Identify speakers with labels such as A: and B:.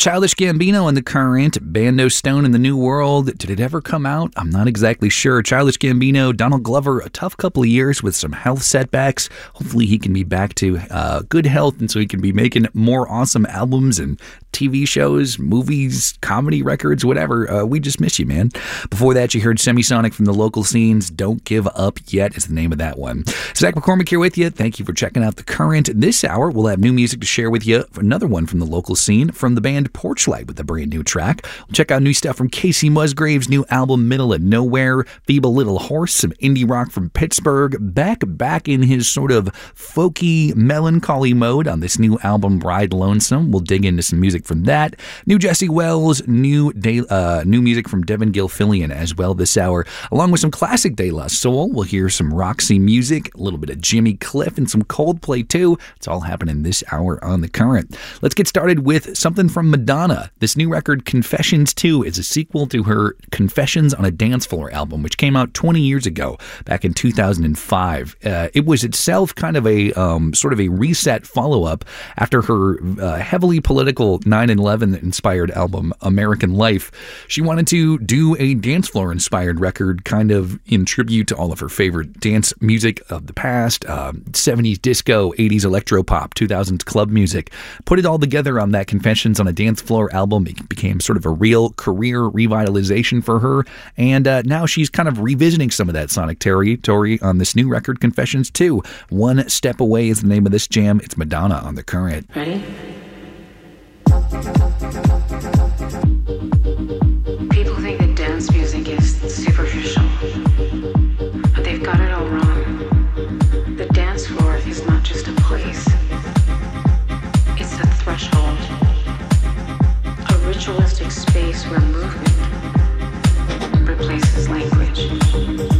A: Childish Gambino in the current, Bando Stone in the New World. Did it ever come out? I'm not exactly sure. Childish Gambino, Donald Glover, a tough couple of years with some health setbacks. Hopefully he can be back to good health, and so he can be making more awesome albums and TV shows, movies, comedy records, whatever. We just miss you, man. Before that, you heard Semisonic from the local scenes. Don't Give Up Yet is the name of that one. Zach McCormick here with you. Thank you for checking out the current. This hour, we'll have new music to share with you. Another one from the local scene from the band Porchlight with a brand new track. We'll check out new stuff from Casey Musgraves' new album Middle of Nowhere, Feeble Little Horse, some indie rock from Pittsburgh, back in his sort of folky melancholy mode on this new album Ride Lonesome. We'll dig into some music from that. New Jesse Wells, new music from Devin Gilfillian as well this hour, along with some classic De La Soul. We'll hear some Roxy music, a little bit of Jimmy Cliff, and some Coldplay too. It's all happening this hour on the current. Let's get started with something from Madonna. This new record, Confessions 2, is a sequel to her Confessions on a Dance Floor album, which came out 20 years ago, back in 2005. It was itself kind of a sort of a reset follow-up after her heavily political 9/11 inspired album American Life. She wanted to do a dance floor inspired record kind of in tribute to all of her favorite dance music of the past, 70s disco, 80s electropop, 2000s club music. Put it all together on that Confessions on a Dance Floor album. It became sort of a real career revitalization for her, and now she's kind of revisiting some of that sonic territory on this new record, Confessions 2. One Step Away is the name of this jam. It's Madonna on the current.
B: Ready? People think that dance music is superficial, but they've got it all wrong. The dance floor is not just a place, it's a threshold, a ritualistic space where movement